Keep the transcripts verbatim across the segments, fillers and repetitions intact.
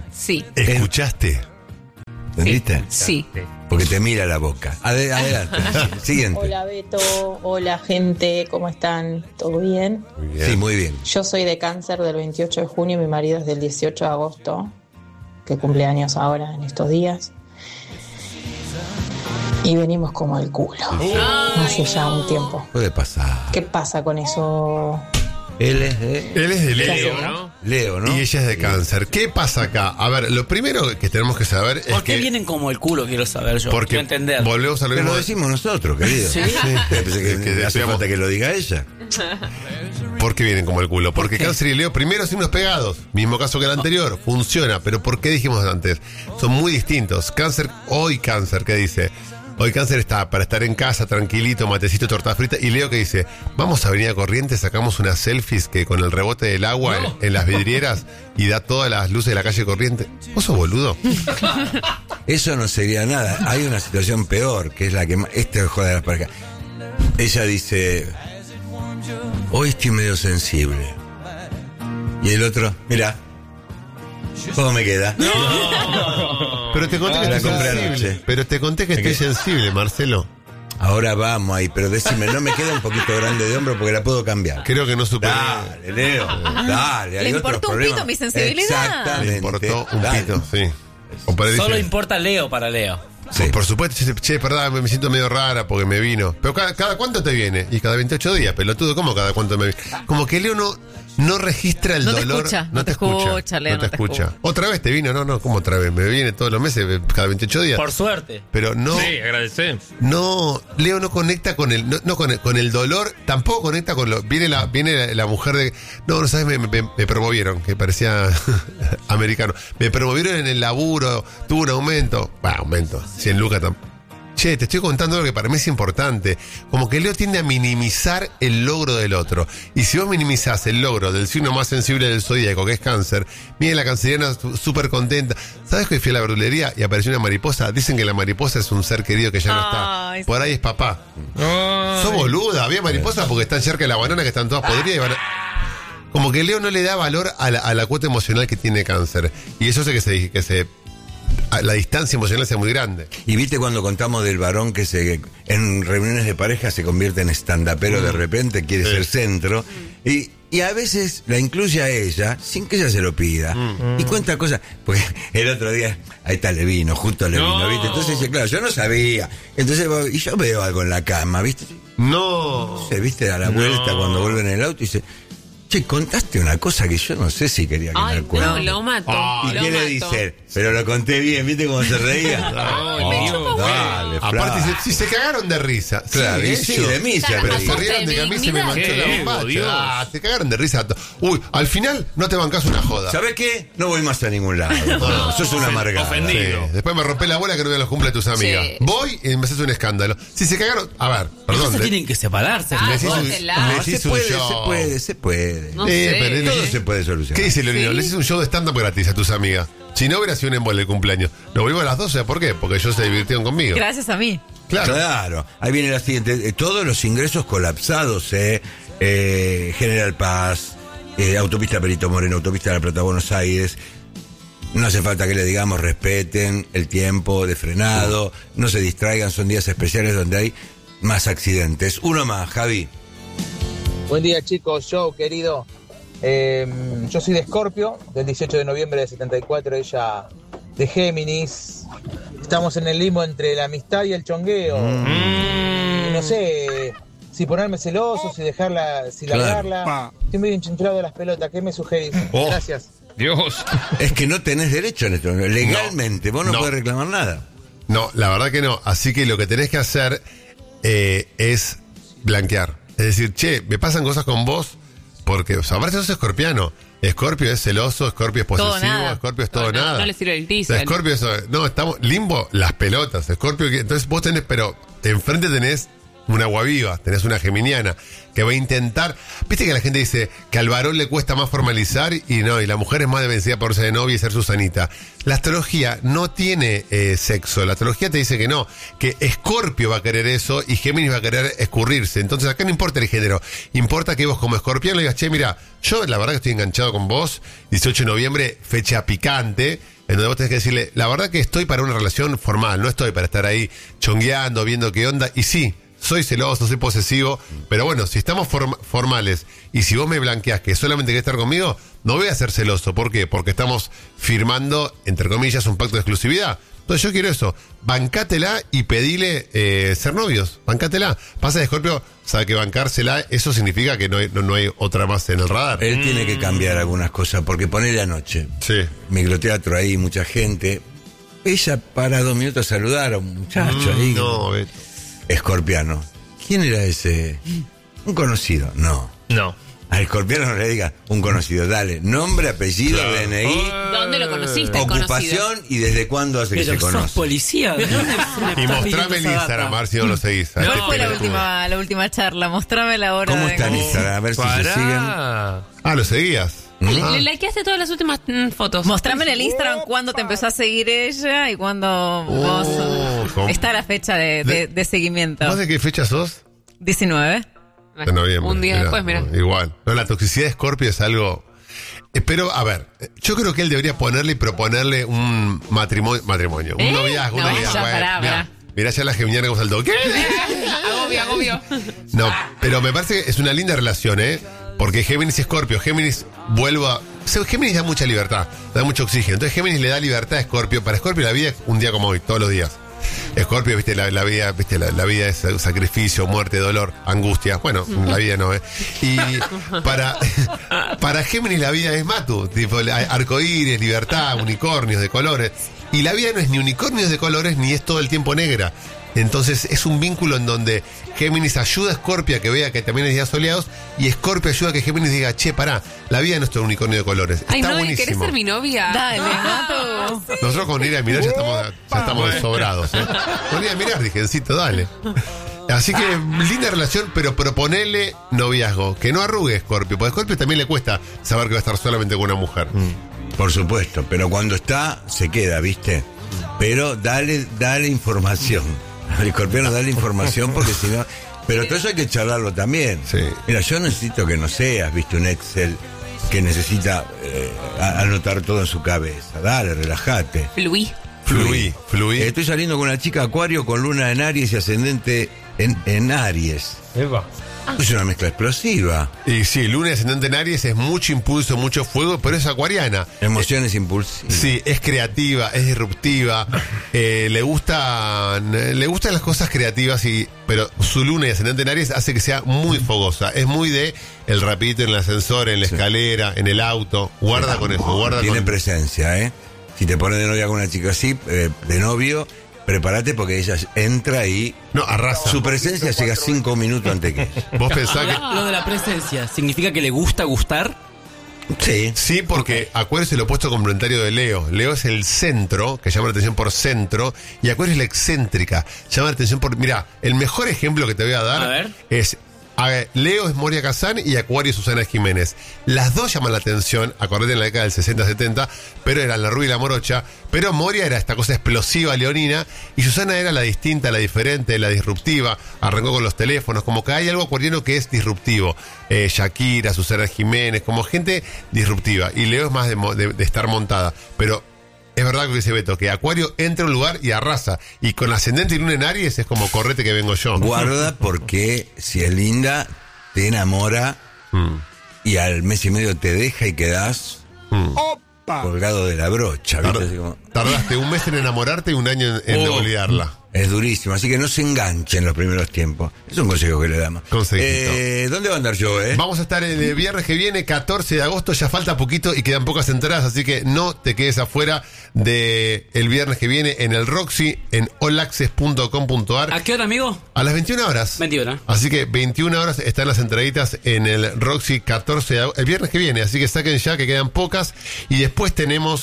Sí. ¿Escuchaste? ¿Entendiste? Sí. Porque te mira la boca. Ade- adelante. Siguiente. Hola Beto, hola gente, ¿cómo están? ¿Todo bien? Muy bien. Sí, muy bien. Yo soy de cáncer del veintiocho de junio, mi marido es del dieciocho de agosto, que cumple años ahora en estos días. Y venimos como el culo, hace ya un tiempo. Puede pasar. ¿Qué pasa con eso? Él es de Él es de ¿Qué Leo, hacemos? ¿no? Leo, ¿no? Y ella es de cáncer. ¿Qué pasa acá? A ver, lo primero que tenemos que saber es ¿Por qué que... vienen como el culo? Quiero saber yo. Porque Quiero entender. volvemos a lo Pero mismo. lo decimos nosotros, querido. Sí. Pensé que, Es que hace digamos- falta que lo diga ella. ¿Por qué vienen como el culo? Porque qué? cáncer y Leo, primero signos pegados. Mismo caso que el anterior. Funciona. Pero ¿por qué dijimos antes? Son muy distintos. Cáncer, hoy cáncer, ¿qué dice? Hoy cáncer está para estar en casa, tranquilito, matecito, torta frita. Y Leo que dice, vamos a Avenida Corrientes, sacamos unas selfies que con el rebote del agua en, en las vidrieras y da todas las luces de la calle Corrientes. ¿Vos sos boludo? Eso no sería nada. Hay una situación peor, que es la que más... Este joda de las parejas. Ella dice, hoy estoy medio sensible. Y el otro, mira, ¿cómo me queda? Pero te conté que La estoy compré sensible. anoche. Pero te conté que estoy sensible, Marcelo. Ahora vamos ahí, pero decime, no me queda un poquito grande de hombro porque la puedo cambiar. Creo que no superé. Dale, Leo, dale, hay ¿Le otros importó un problemas. pito mi sensibilidad? Exactamente. Le importó un Dale. pito, sí. O para Solo decir- importa Leo para Leo. Sí. Por supuesto, che, che, perdón, me siento medio rara porque me vino. Pero cada, cada cuánto te viene? Y cada veintiocho días, pelotudo, ¿cómo cada cuánto me viene? Como que Leo no, no registra el No te dolor. escucha, no te escucha, Leo, no te no te escucha. escucha. Otra vez te vino, no, no, ¿cómo otra vez? Me viene todos los meses, cada veintiocho días. Por suerte. Pero no, Sí, agradecer. no, Leo no conecta con el, no, no con el, con el dolor, tampoco conecta con lo. Viene la, viene la, la mujer de. No, no sabes, me, me, me promovieron, que parecía americano. Me promovieron en el laburo, tuvo un aumento. Bah, aumento, cien lucas tampoco. Che, te estoy contando algo que para mí es importante. Como que Leo tiende a minimizar el logro del otro. Y si vos minimizás el logro del signo más sensible del zodíaco, que es cáncer, miren la canceriana súper contenta. ¿Sabes que fui a la verdulería y apareció una mariposa? Dicen que la mariposa es un ser querido que ya no Ay, está. Por ahí es papá. Ay. Sos boluda. Había mariposas porque están cerca de la banana que están todas podridas y van a... Como que Leo no le da valor a la, a la cuota emocional que tiene cáncer. Y eso hace que se... Que se a- la distancia emocional sea muy grande. Y viste cuando contamos del varón que se en reuniones de pareja se convierte en stand-upero de repente, quiere Sí. ser centro, y, y a veces la incluye a ella sin que ella se lo pida. Y cuenta cosas, pues el otro día, ahí está, le vino, justo le No. vino, ¿viste? Entonces dice, claro, yo no sabía. Entonces, y yo veo algo en la cama, ¿viste? No. Se viste a la vuelta No. cuando vuelve en el auto y dice, che, contaste una cosa que yo no sé si quería que Ay, me cuente. no, lo mato. ¿Y lo qué le mato. dice? Pero lo conté bien, ¿viste cómo se reía? Ay, Oh, Dios. dale, Aparte, Fla. si, si se cagaron de risa. Claro, y sí, de mí se Claro, Pero reía. se Aparte rieron de que a mí se me dignidad. manchó la Qué bombacha. ego, Dios. Ah, se cagaron de risa. Uy, al final no te bancás una joda. ¿Sabés qué? No voy más a ningún lado. No, sos una amargada. Ofendido. Sí. Después me rompé la bola que no voy a los cumpleaños de tus amigas. Sí. Voy y me haces un escándalo. Si se cagaron. A ver, perdón. Entonces le- tienen que separarse. Ah, le decís un- cógela. le No, se decís un puede, show. se puede, se puede. No Eh, sé. pero él- Todo se puede solucionar. ¿Qué dice Leonino? Sí. Le hice un show de stand-up gratis a tus amigas. Si no hubiera sido un embole el cumpleaños. Nos volvimos a las doce. ¿Por qué? Porque ellos se divirtieron conmigo. Gracias a mí. Claro. Claro. Ahí viene la siguiente. Eh, Todos los ingresos colapsados, ¿eh? Eh, General Paz, eh, Autopista Perito Moreno, Autopista de la Plata, Buenos Aires. No hace falta que le digamos respeten el tiempo de frenado, no se distraigan, son días especiales donde hay más accidentes. Uno más, Javi. Buen día chicos, yo querido, eh, yo soy de Escorpio, del dieciocho de noviembre de setenta y cuatro, ella de Géminis. Estamos en el limbo entre la amistad y el chongueo. Y no sé si ponerme celoso, si dejarla, si Claro. largarla. Estoy medio enchinchado de las pelotas, ¿qué me sugerís? Oh. Gracias. Dios. Es que no tenés derecho en esto. Legalmente, vos no, No. podés reclamar nada. No, la verdad que no. Así que lo que tenés que hacer eh, es blanquear. Es decir, che, me pasan cosas con vos porque, o sea, aparte sos escorpiano. Escorpio es celoso, Escorpio es Todo posesivo, nada. Escorpio es todo No, no, nada. no le sirve el O gris. sea, Escorpio es, no, estamos limbo las pelotas. Escorpio, que- entonces vos tenés, pero enfrente tenés un agua viva, tenés una geminiana que va a intentar, viste que la gente dice que al varón le cuesta más formalizar y no, y la mujer es más de vencida por ser de novia y ser Susanita. La astrología no tiene eh, sexo, la astrología te dice que no, que Escorpio va a querer eso y Géminis va a querer escurrirse. Entonces acá no importa el género, importa que vos como escorpión le digas, che, mira, yo la verdad que estoy enganchado con vos, dieciocho de noviembre, fecha picante, en donde vos tenés que decirle, la verdad que estoy para una relación formal, no estoy para estar ahí chongueando, viendo qué onda, y sí, soy celoso, soy posesivo, pero bueno, si estamos form- formales y si vos me blanqueás que solamente querés estar conmigo, no voy a ser celoso. ¿Por qué? Porque estamos firmando, entre comillas, un pacto de exclusividad. Entonces yo quiero eso, bancátela y pedile eh, ser novios, bancátela. Pasa de Escorpio, sabe que bancársela, eso significa que no hay, no, no hay otra más en el radar. Él mm. tiene que cambiar algunas cosas, porque ponele anoche, sí. microteatro ahí, mucha gente, ella para dos minutos a saludar a un muchacho mm, ahí. No, Beto. Escorpiano. ¿Quién era ese? Un conocido. No. No. Al escorpiano no le diga un conocido. Dale, nombre, apellido, claro. D N I. ¿Dónde lo conociste? Ocupación y desde cuándo hace que Pero se sos conoce. policía. ¿De dónde me Y estás mostrame pidiendo el esa Instagram, data? a ver si no lo seguís. No. ¿Cuál fue la Pero- última, la última charla? Mostrame la hora ¿Cómo de... está en Instagram? A ver si se siguen. Pará. Ah, ¿lo seguías? Le, Ah. le likeaste todas las últimas mm, fotos. Mostrame en el Instagram cuándo te empezó a seguir ella y cuándo vos... ¿cómo? Está la fecha de, de, de seguimiento. ¿Vos de qué fecha sos? diecinueve. De noviembre. Un día Mirá, después, mira. Igual. No, la toxicidad de Escorpio es algo... Eh, Pero, a ver, eh, yo creo que él debería ponerle y proponerle un matrimonio, matrimonio un ¿Eh? noviazgo, un No, noviazgo. ya, Bueno, pará, mirá, pará. mirá ya la geminiana como saltó. ¿Qué? Agobio, agobio. No, pero me parece que es una linda relación, ¿eh? Porque Géminis y Escorpio, Géminis vuelvo a... o sea, Géminis da mucha libertad, da mucho oxígeno. Entonces Géminis le da libertad a Escorpio. Para Escorpio la vida es un día como hoy, todos los días. Escorpio, viste, la, la vida, viste, la, la vida es sacrificio, muerte, dolor, angustia. Bueno, la vida no, ¿eh? Y para, para Géminis la vida es Matu, tipo arcoíris, libertad, unicornios de colores. Y la vida no es ni unicornios de colores ni es todo el tiempo negra. Entonces es un vínculo en donde Géminis ayuda a Escorpio a que vea que también hay días soleados y Escorpio ayuda a que Géminis diga, che, pará, la vida no es todo unicornio de colores. Ay, Está no, ¿y buenísimo. querés ser mi novia? Dale, Mato. Nosotros con ir a mirar ya estamos, ya estamos sobrados, ¿eh? Con ir a mirar, dije, Encito, dale. Así que linda relación, pero proponele noviazgo. Que no arrugue Escorpio, porque a Escorpio también le cuesta saber que va a estar solamente con una mujer. Por supuesto, pero cuando está, se queda, ¿viste? Pero dale, dale información. Al escorpiano dale información porque si no... Pero todo eso hay que charlarlo también. Sí. Mira, yo necesito que no seas, ¿viste? Un Excel que necesita eh, a- anotar todo en su cabeza. Dale, relájate. Fluí. Fluí, fluí. Eh, Estoy saliendo con una chica Acuario con luna en Aries y ascendente en, en Aries. Eva. Es una mezcla explosiva. Y sí, Luna ascendente en Aries es mucho impulso, mucho fuego, pero es acuariana. Emociones impulsivas. Sí, es creativa, es disruptiva, eh, le gustan, le gustan las cosas creativas, y pero su Luna y ascendente en Aries hace que sea muy fogosa. Es muy de el rapidito en el ascensor, en la escalera, en el auto. Guarda con eso, guarda Tiene con... presencia, ¿eh? Si te pones de novia con una chica así, eh, de novio, prepárate porque ella entra y No, arrasa. su presencia llega cinco minutos antes que ella. Vos pensás que... Lo de la presencia, ¿significa que le gusta gustar? Sí. Sí, porque Acuario es el opuesto complementario de Leo. Leo es el centro, que llama la atención por centro, y Acuario es la excéntrica, llama la atención por... Mira, el mejor ejemplo que te voy a dar A ver. es... a ver, Leo es Moria Kazan y Acuario es Susana Jiménez. Las dos llaman la atención, acordate en la década del sesenta setenta, pero eran la rubia y la morocha, pero Moria era esta cosa explosiva, leonina, y Susana era la distinta, la diferente, la disruptiva, arrancó con los teléfonos, como que hay algo acuariano que es disruptivo. Eh, Shakira, Susana Jiménez, como gente disruptiva, y Leo es más de, mo- de- de estar montada, pero... Es verdad lo que dice Beto, que Acuario entra a un lugar y arrasa. Y con ascendente y luna en Aries es como correte que vengo yo. Guarda porque si es linda, te enamora Mm. y al mes y medio te deja y quedás Mm. colgado de la brocha. ¿viste? Tar- Así como- Tardaste un mes en enamorarte y un año en, en Oh. olvidarla. Es durísimo, así que no se enganchen en los primeros tiempos. Es un consejo que le damos. Consejito. Eh, ¿Dónde va a andar yo, eh? Vamos a estar el viernes que viene, catorce de agosto, ya falta poquito y quedan pocas entradas, así que no te quedes afuera de el viernes que viene en el Roxy, en all access punto com punto a r. ¿A qué hora, amigo? A las veintiuna horas. veintiuna. Así que veintiuna horas están las entraditas en el Roxy catorce de agosto, el viernes que viene, así que saquen ya que quedan pocas. Y después tenemos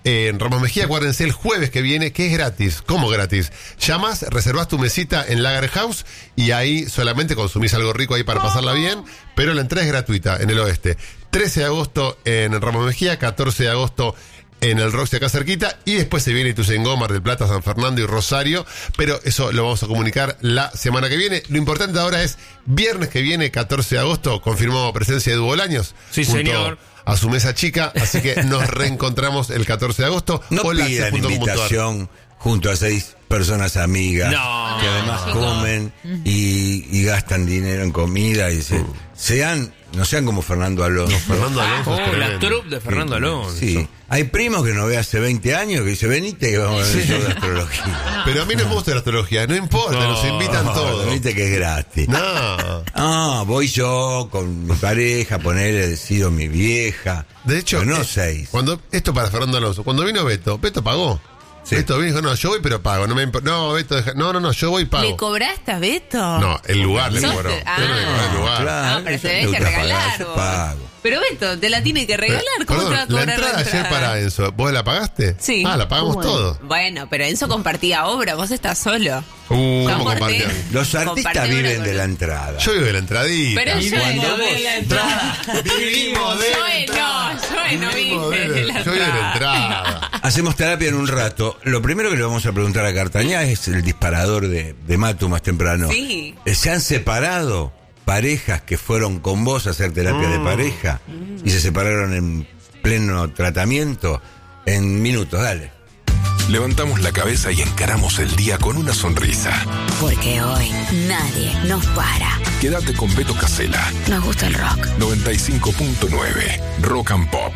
en Ramos Mejía. Acuérdense el jueves que viene, que es gratis. ¿Cómo gratis? Llamas, reservás tu mesita en Lager House y ahí solamente consumís algo rico ahí para pasarla bien, pero la entrada es gratuita en el oeste. trece de agosto en Ramos Mejía, catorce de agosto en el Roxy acá cerquita, y después se viene Ituzaingó, Mar del Plata, San Fernando y Rosario, pero eso lo vamos a comunicar la semana que viene. Lo importante ahora es, viernes que viene, catorce de agosto, confirmó presencia de Edu Bolaños. Sí, junto señor. A su mesa chica, así que nos reencontramos el catorce de agosto. No Hola, pidan punto com punto ar. invitación junto a seis personas amigas No, que además chicos. comen y, y gastan dinero en comida y se- sean, no sean como Fernando Alonso. Fernando Alonso. Oh, es la tremendo. troupe de Fernando Alonso. Sí. Hay primos que no ve hace veinte años que dice, venite que vamos a ver el show de astrología. Pero a mí no me gusta la astrología, no importa, No, nos invitan No, todos. venite que es gratis. No. Ah, voy yo con mi pareja, ponerle, decido mi vieja. De hecho, Pero no eh, seis. Cuando, esto para Fernando Alonso. Cuando vino Beto, Beto pagó. Sí. Beto vino y dijo, no, yo voy pero pago. No, me impo- no Beto, deja- no, no, no, yo voy y pago. ¿Le cobraste a Beto? No, el lugar le Sos cobró. de- Yo no le cobré el Ah. lugar. Claro, No, pero eso te te tenés que gusta pagar, regalar yo vos. pago. Pero Beto, te la tiene que regalar. ¿Cómo Perdón, te va a cobrar la entrada ayer entrada? para Enzo, ¿vos la pagaste? Sí. Ah, la pagamos Bueno. todos. Bueno, pero Enzo compartía obra, vos estás solo. Uh, Yo ¿cómo aporté. compartían? Los artistas Compartí una viven con de él. la entrada. Yo vivo de la entradita. Pero yo cuando no vos- de la entrada. Vivimos de Joe no, Joe no Vivimos vive de- de la Yo vivo de la entrada. entrada. Hacemos terapia en un rato. Lo primero que le vamos a preguntar a Cartañá es el disparador de, de Matu más temprano. Sí. Eh, ¿Se han separado parejas que fueron con vos a hacer terapia de pareja y se separaron en pleno tratamiento? En minutos, dale. Levantamos la cabeza y encaramos el día con una sonrisa. Porque hoy nadie nos para. Quédate con Beto Casella, Nos gusta el rock. noventa y cinco punto nueve, Rock and Pop.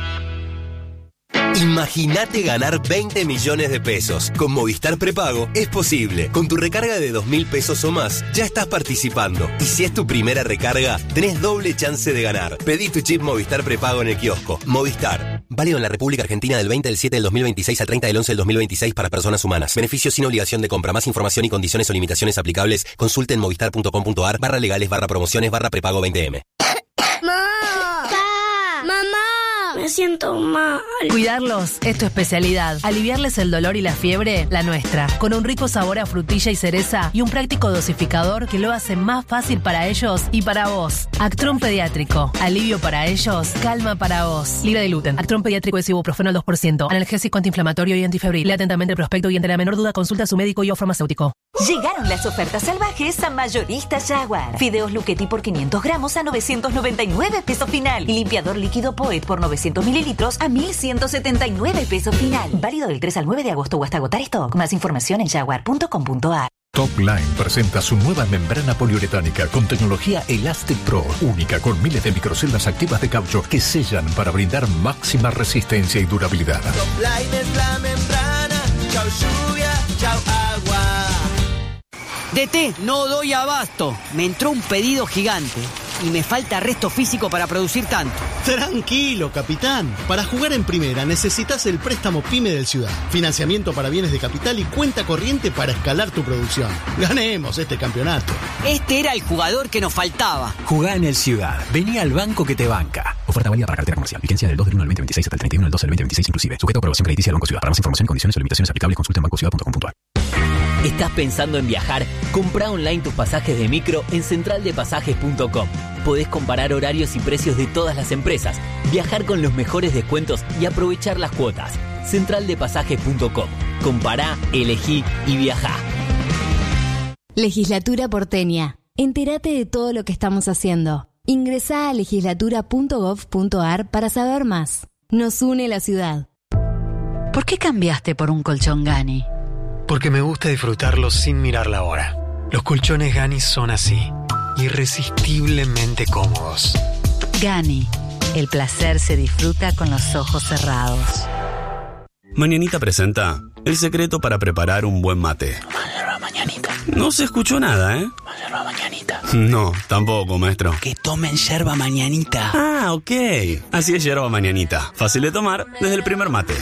Imagínate ganar veinte millones de pesos. Con Movistar Prepago es posible. Con tu recarga de dos mil pesos o más, ya estás participando. Y si es tu primera recarga, tenés doble chance de ganar. Pedí tu chip Movistar Prepago en el kiosco. Movistar. Válido en la República Argentina del veinte del siete del dos mil veintiséis al treinta del once del dos mil veintiséis para personas humanas. Beneficio sin obligación de compra. Más información y condiciones o limitaciones aplicables. Consulte en movistar.com.ar barra legales barra promociones barra prepago veinte eme. ¡Mamá! Me siento mal. Cuidarlos es tu especialidad. Aliviarles el dolor y la fiebre, la nuestra. Con un rico sabor a frutilla y cereza y un práctico dosificador que lo hace más fácil para ellos y para vos. Actron Pediátrico. Alivio para ellos, calma para vos. Libre de gluten. Actron Pediátrico es ibuprofeno al dos por ciento. Analgésico antiinflamatorio y antifebril. Lea atentamente el prospecto y ante la menor duda consulta a su médico y o farmacéutico. Llegaron las ofertas salvajes a Mayorista Jaguar. Fideos Luchetti por quinientos gramos a novecientos noventa y nueve pesos final. Y limpiador líquido Poet por novecientos mililitros a mil ciento setenta y nueve pesos final. Válido del tres al nueve de agosto o hasta agotar stock. Más información en jaguar punto com punto ar. Top Line presenta su nueva membrana poliuretánica con tecnología Elastic Pro, única con miles de microceldas activas de caucho que sellan para brindar máxima resistencia y durabilidad. Top Line es la membrana. Chau lluvia, chau agua. D T, no doy abasto. Me entró un pedido gigante y me falta resto físico para producir tanto. Tranquilo, capitán. Para jugar en primera necesitas el préstamo PYME del Ciudad. Financiamiento para bienes de capital y cuenta corriente para escalar tu producción. Ganemos este campeonato. Este era el jugador que nos faltaba. Jugá en el Ciudad. Vení al banco que te banca. Oferta válida para cartera comercial. Vigencia del dos del uno del veinte veintiséis hasta el treinta y uno del doce del veinte veintiséis inclusive. Sujeto a aprobación crediticia del Banco Ciudad. Para más información, condiciones o limitaciones aplicables, consulta en banco ciudad punto com punto ar. ¿Estás pensando en viajar? Comprá online tus pasajes de micro en central de pasajes punto com. Podés comparar horarios y precios de todas las empresas, viajar con los mejores descuentos y aprovechar las cuotas. central de pasajes punto com. Compará, elegí y viajá. Legislatura porteña. Entérate de todo lo que estamos haciendo. Ingresá a legislatura punto gov punto ar para saber más. Nos une la ciudad. ¿Por qué cambiaste por un colchón Gani? Porque me gusta disfrutarlo sin mirar la hora. Los colchones Gani son así, irresistiblemente cómodos. Gani, el placer se disfruta con los ojos cerrados. Mañanita presenta el secreto para preparar un buen mate. No se escuchó nada, ¿eh? Yerba mañanita. No, tampoco, maestro. Que tomen yerba mañanita. Ah, ok. Así es yerba mañanita. Fácil de tomar desde el primer mate.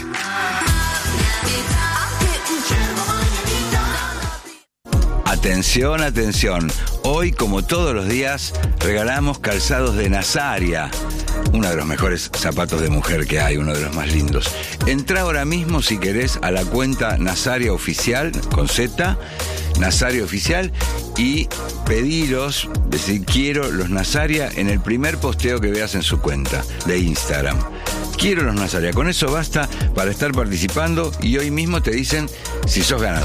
Atención, atención. Hoy, como todos los días, regalamos calzados de Nazaria. uno de los mejores zapatos de mujer que hay, uno de los más lindos. Entra ahora mismo, si querés, a la cuenta Nazaria Oficial, con Z, Nazaria Oficial, y pediros, decir, quiero los Nazaria en el primer posteo que veas en su cuenta de Instagram. Quiero los Nazaria. Con eso basta para estar participando y hoy mismo te dicen si sos ganador.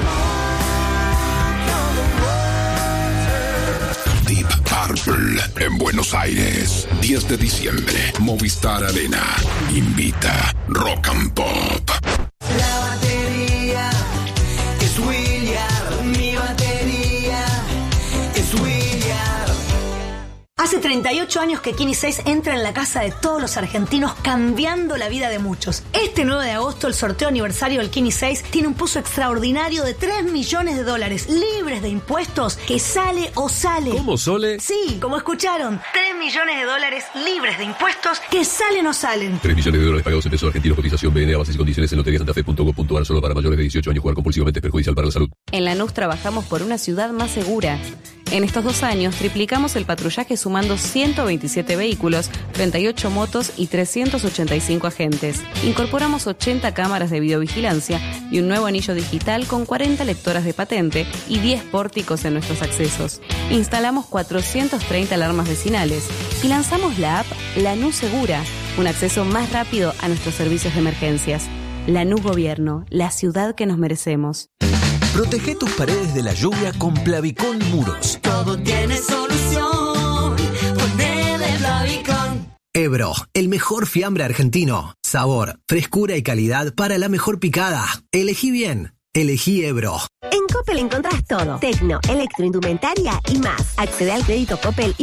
Deep Purple en Buenos Aires, diez de diciembre, Movistar Arena invita Rock and Pop. La batería es William, mi batería es William. Hace treinta y ocho años que Kini seis entra en la casa de todos los argentinos, cambiando la vida de muchos. Este nueve de agosto, el sorteo aniversario del Kini seis tiene un pozo extraordinario de tres millones de dólares, libres de impuestos, que sale o sale. ¿Cómo, Sole? Sí, como escucharon, tres millones de dólares libres de impuestos, que salen o salen. tres millones de dólares pagados en pesos argentinos, cotización B N A, bases y condiciones en lotería santafe punto gov punto ar, solo para mayores de dieciocho años. Jugar compulsivamente es perjudicial para la salud. En Lanús trabajamos por una ciudad más segura. En estos dos años triplicamos el patrullaje sumando ciento veintisiete vehículos, treinta y ocho motos y trescientos ochenta y cinco agentes. Incorporamos ochenta cámaras de videovigilancia y un nuevo anillo digital con cuarenta lectoras de patente y diez pórticos en nuestros accesos. Instalamos cuatrocientas treinta alarmas vecinales y lanzamos la app Lanús Segura, un acceso más rápido a nuestros servicios de emergencias. Lanús Gobierno, la ciudad que nos merecemos. Protege tus paredes de la lluvia con Plavicón Muros. Todo tiene solución, ponele Plavicón. Ebro, el mejor fiambre argentino. Sabor, frescura y calidad para la mejor picada. Elegí bien. Elegí Ebro. En Coppel encontrás todo. Tecno, electroindumentaria y más. Accede al crédito Coppel